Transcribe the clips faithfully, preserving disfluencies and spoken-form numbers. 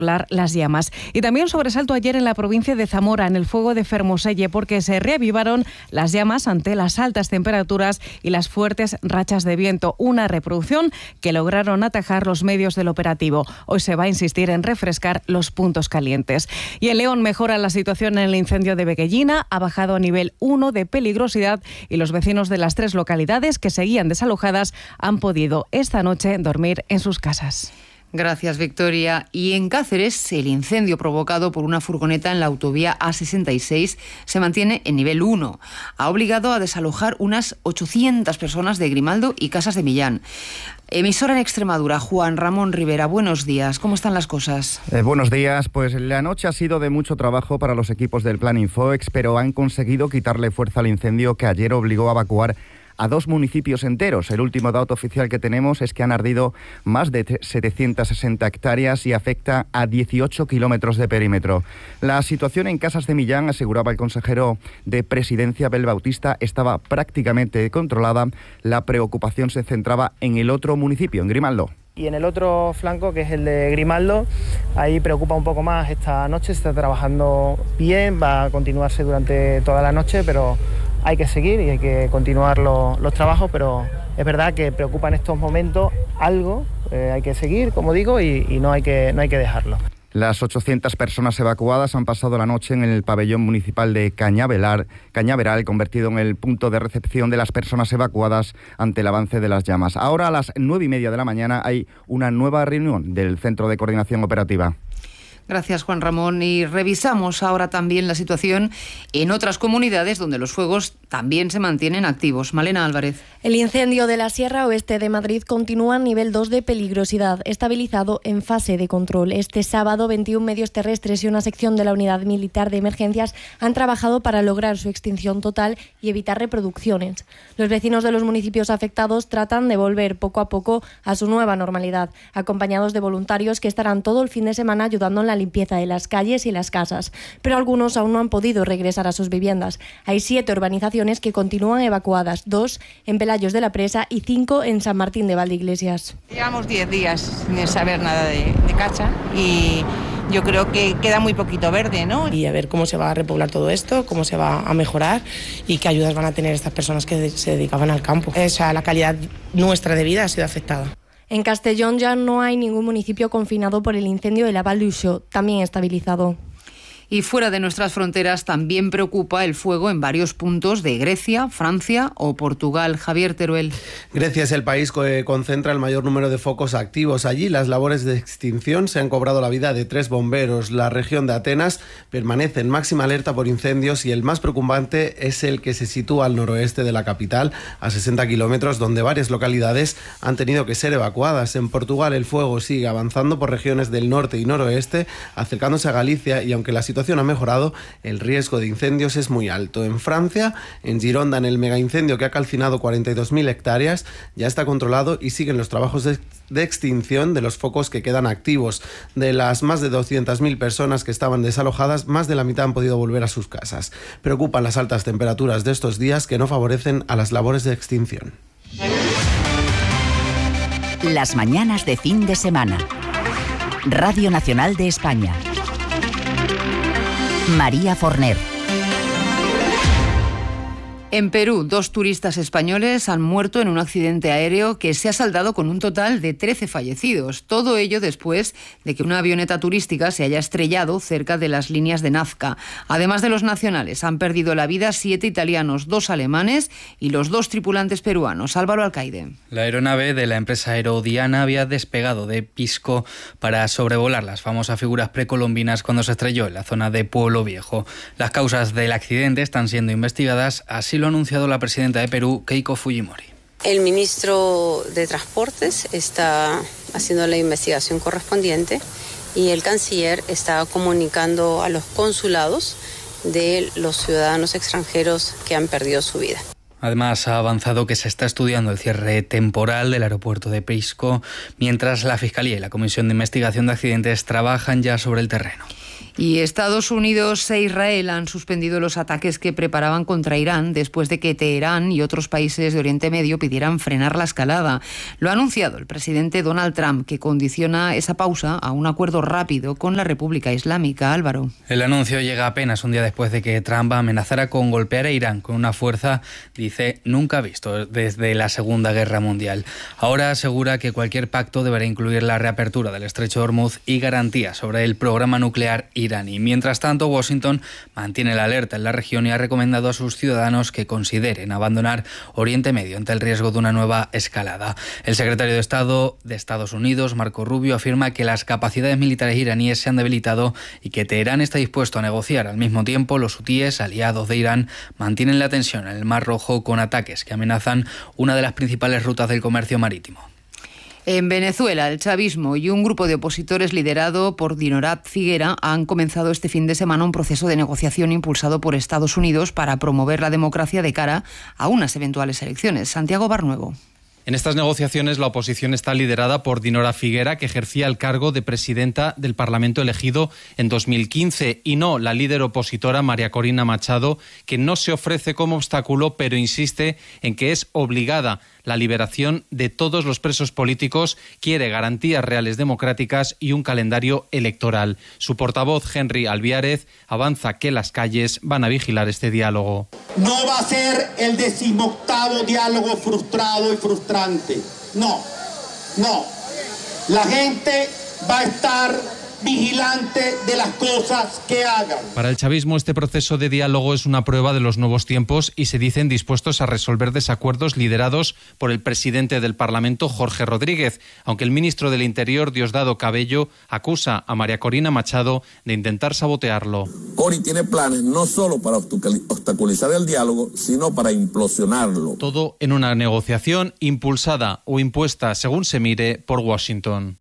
las llamas. Y también sobresalto ayer en la provincia de Zamora, en el fuego de Fermoselle, porque se reavivaron las llamas ante las altas temperaturas y las fuertes rachas de viento. Una reproducción que lograron atajar los medios del operativo. Hoy se va a insistir en refrescar los puntos calientes. Y en León mejora la situación en el incendio de Beguellina, ha bajado a nivel uno de peligrosidad y los vecinos de las tres localidades que seguían desalojadas han podido esta noche dormir en sus casas. Gracias, Victoria. Y en Cáceres, el incendio provocado por una furgoneta en la autovía A sesenta y seis se mantiene en nivel uno. Ha obligado a desalojar unas ochocientas personas de Grimaldo y Casas de Millán. Emisora en Extremadura, Juan Ramón Rivera, buenos días. ¿Cómo están las cosas? Eh, buenos días. Pues la noche ha sido de mucho trabajo para los equipos del Plan Infoex, pero han conseguido quitarle fuerza al incendio que ayer obligó a evacuar a dos municipios enteros. El último dato oficial que tenemos es que han ardido más de setecientas sesenta hectáreas y afecta a dieciocho kilómetros de perímetro. La situación en Casas de Millán, aseguraba el consejero de Presidencia, Abel Bautista, estaba prácticamente controlada. La preocupación se centraba en el otro municipio, en Grimaldo. Y en el otro flanco, que es el de Grimaldo, ahí preocupa un poco más. Esta noche se está trabajando bien, va a continuarse durante toda la noche, pero hay que seguir y hay que continuar lo, los trabajos, pero es verdad que preocupa en estos momentos algo, eh, hay que seguir, como digo, y, y no hay que, no hay que dejarlo. Las ochocientas personas evacuadas han pasado la noche en el pabellón municipal de Cañaveral, Cañaveral, convertido en el punto de recepción de las personas evacuadas ante el avance de las llamas. Ahora, a las nueve y media de la mañana, hay una nueva reunión del Centro de Coordinación Operativa. Gracias, Juan Ramón. Y revisamos ahora también la situación en otras comunidades donde los fuegos también se mantienen activos. Malena Álvarez. El incendio de la Sierra Oeste de Madrid continúa en nivel dos de peligrosidad, estabilizado en fase de control. Este sábado, veintiún medios terrestres y una sección de la Unidad Militar de Emergencias han trabajado para lograr su extinción total y evitar reproducciones. Los vecinos de los municipios afectados tratan de volver poco a poco a su nueva normalidad, acompañados de voluntarios que estarán todo el fin de semana ayudando en la limpieza de las calles y las casas. Pero algunos aún no han podido regresar a sus viviendas. Hay siete urbanizaciones que continúan evacuadas, dos en Pelayos de la Presa y cinco en San Martín de Valdeiglesias. Llevamos diez días sin saber nada de, de Cacha y yo creo que queda muy poquito verde, ¿no? Y a ver cómo se va a repoblar todo esto, cómo se va a mejorar y qué ayudas van a tener estas personas que se dedicaban al campo. O sea, la calidad nuestra de vida ha sido afectada. En Castellón ya no hay ningún municipio confinado por el incendio de la Val d'Uixó, también estabilizado. Y fuera de nuestras fronteras también preocupa el fuego en varios puntos de Grecia, Francia o Portugal. Javier Teruel. Grecia es el país que concentra el mayor número de focos activos. Allí las labores de extinción se han cobrado la vida de tres bomberos. La región de Atenas permanece en máxima alerta por incendios y el más preocupante es el que se sitúa al noroeste de la capital, a sesenta kilómetros, donde varias localidades han tenido que ser evacuadas. En Portugal el fuego sigue avanzando por regiones del norte y noroeste, acercándose a Galicia, y aunque la situación ha mejorado, el riesgo de incendios es muy alto. En Francia, en Gironda, en el megaincendio que ha calcinado cuarenta y dos mil hectáreas, ya está controlado y siguen los trabajos de, de extinción de los focos que quedan activos. De las más de doscientas mil personas que estaban desalojadas, más de la mitad han podido volver a sus casas. Preocupan las altas temperaturas de estos días que no favorecen a las labores de extinción. Las mañanas de fin de semana. Radio Nacional de España. María Forner. En Perú, dos turistas españoles han muerto en un accidente aéreo que se ha saldado con un total de trece fallecidos. Todo ello después de que una avioneta turística se haya estrellado cerca de las líneas de Nazca. Además de los nacionales, han perdido la vida siete italianos, dos alemanes y los dos tripulantes peruanos. Álvaro Alcaide. La aeronave de la empresa Aerodiana había despegado de Pisco para sobrevolar las famosas figuras precolombinas cuando se estrelló en la zona de Pueblo Viejo. Las causas del accidente están siendo investigadas, así lo ha anunciado la presidenta de Perú, Keiko Fujimori. El ministro de Transportes está haciendo la investigación correspondiente y el canciller está comunicando a los consulados de los ciudadanos extranjeros que han perdido su vida. Además, ha avanzado que se está estudiando el cierre temporal del aeropuerto de Pisco, mientras la Fiscalía y la Comisión de Investigación de Accidentes trabajan ya sobre el terreno. Y Estados Unidos e Israel han suspendido los ataques que preparaban contra Irán después de que Teherán y otros países de Oriente Medio pidieran frenar la escalada. Lo ha anunciado el presidente Donald Trump, que condiciona esa pausa a un acuerdo rápido con la República Islámica. Álvaro. El anuncio llega apenas un día después de que Trump amenazara con golpear a Irán con una fuerza, dice, nunca visto desde la Segunda Guerra Mundial. Ahora asegura que cualquier pacto deberá incluir la reapertura del Estrecho de Hormuz y garantías sobre el programa nuclear iraní. Mientras tanto, Washington mantiene la alerta en la región y ha recomendado a sus ciudadanos que consideren abandonar Oriente Medio ante el riesgo de una nueva escalada. El secretario de Estado de Estados Unidos, Marco Rubio, afirma que las capacidades militares iraníes se han debilitado y que Teherán está dispuesto a negociar. Al mismo tiempo, los hutíes, aliados de Irán, mantienen la tensión en el Mar Rojo con ataques que amenazan una de las principales rutas del comercio marítimo. En Venezuela, el chavismo y un grupo de opositores liderado por Dinorat Figuera han comenzado este fin de semana un proceso de negociación impulsado por Estados Unidos para promover la democracia de cara a unas eventuales elecciones. Santiago Barnuevo. En estas negociaciones la oposición está liderada por Dinora Figuera, que ejercía el cargo de presidenta del Parlamento elegido en dos mil quince, y no la líder opositora María Corina Machado, que no se ofrece como obstáculo, pero insiste en que es obligada la liberación de todos los presos políticos, quiere garantías reales democráticas y un calendario electoral. Su portavoz, Henry Albiárez, avanza que las calles van a vigilar este diálogo. No va a ser el decimoctavo diálogo frustrado y frustrante. No, no. La gente va a estar vigilante de las cosas que hagan. Para el chavismo, este proceso de diálogo es una prueba de los nuevos tiempos y se dicen dispuestos a resolver desacuerdos liderados por el presidente del Parlamento, Jorge Rodríguez, aunque el ministro del Interior, Diosdado Cabello, acusa a María Corina Machado de intentar sabotearlo. Cori tiene planes no solo para obstaculizar el diálogo, sino para implosionarlo. Todo en una negociación impulsada o impuesta, según se mire, por Washington.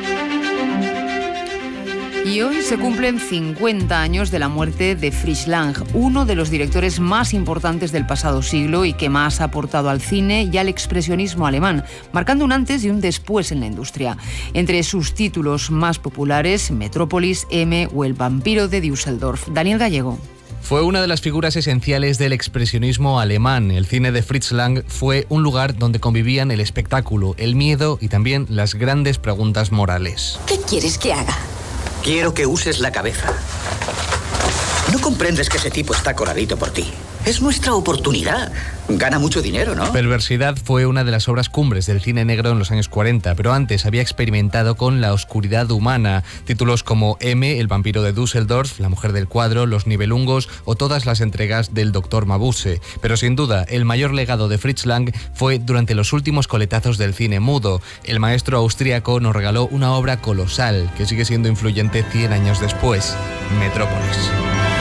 Y hoy se cumplen cincuenta años de la muerte de Fritz Lang, uno de los directores más importantes del pasado siglo y que más ha aportado al cine y al expresionismo alemán, marcando un antes y un después en la industria. Entre sus títulos más populares, Metrópolis, M o El vampiro de Düsseldorf. Daniel Gallego. Fue una de las figuras esenciales del expresionismo alemán. El cine de Fritz Lang fue un lugar donde convivían el espectáculo, el miedo y también las grandes preguntas morales. ¿Qué quieres que haga? Quiero que uses la cabeza. No comprendes que ese tipo está coladito por ti. Es nuestra oportunidad. Gana mucho dinero, ¿no? Perversidad fue una de las obras cumbres del cine negro en los años cuarenta, pero antes había experimentado con la oscuridad humana. Títulos como M, El vampiro de Düsseldorf, La mujer del cuadro, Los Nibelungos o todas las entregas del doctor Mabuse. Pero sin duda, el mayor legado de Fritz Lang fue durante los últimos coletazos del cine mudo. El maestro austríaco nos regaló una obra colosal que sigue siendo influyente cien años después, Metrópolis.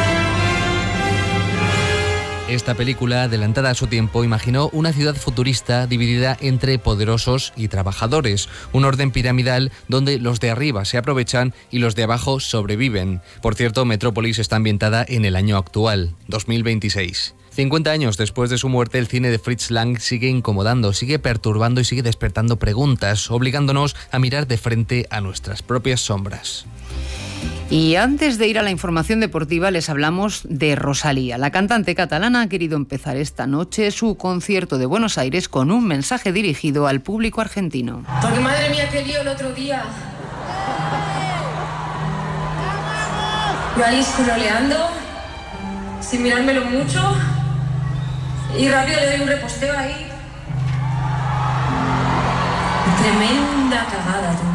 Esta película, adelantada a su tiempo, imaginó una ciudad futurista dividida entre poderosos y trabajadores, un orden piramidal donde los de arriba se aprovechan y los de abajo sobreviven. Por cierto, Metrópolis está ambientada en el año actual, dos mil veintiséis. cincuenta años después de su muerte, el cine de Fritz Lang sigue incomodando, sigue perturbando y sigue despertando preguntas, obligándonos a mirar de frente a nuestras propias sombras. Y antes de ir a la información deportiva les hablamos de Rosalía. La cantante catalana ha querido empezar esta noche su concierto de Buenos Aires con un mensaje dirigido al público argentino. Porque madre mía, qué lío el otro día. Yo ahí scrolleando, sin mirármelo mucho, y rápido le doy un reposteo ahí. Tremenda cagada, tú.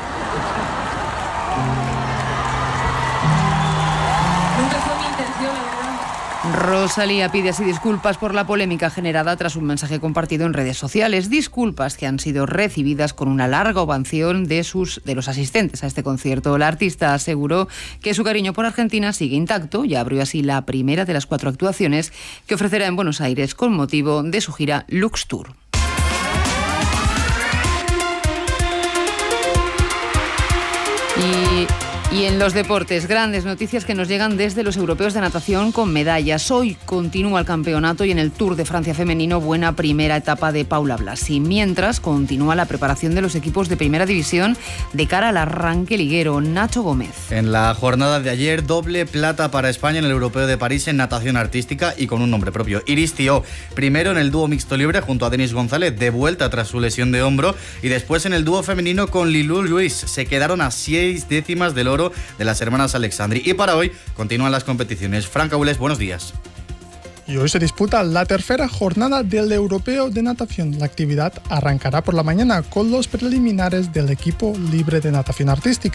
Rosalía pide así disculpas por la polémica generada tras un mensaje compartido en redes sociales. Disculpas que han sido recibidas con una larga ovación de, sus, de los asistentes a este concierto. La artista aseguró que su cariño por Argentina sigue intacto y abrió así la primera de las cuatro actuaciones que ofrecerá en Buenos Aires con motivo de su gira Lux Tour. Y Y en los deportes, grandes noticias que nos llegan desde los europeos de natación con medallas. Hoy continúa el campeonato y en el Tour de Francia femenino buena primera etapa de Paula Blasi. Mientras continúa la preparación de los equipos de primera división de cara al arranque liguero. Nacho Gómez. En la jornada de ayer, doble plata para España en el Europeo de París en natación artística y con un nombre propio. Iris Tió, primero en el dúo mixto libre junto a Denis González, de vuelta tras su lesión de hombro, y después en el dúo femenino con Lilou Luis. Se quedaron a seis décimas del oro de las hermanas Alexandri. Y para hoy continúan las competiciones. Fran Cabules, buenos días. Y hoy se disputa la tercera jornada del Europeo de Natación. La actividad arrancará por la mañana con los preliminares del equipo libre de natación artística.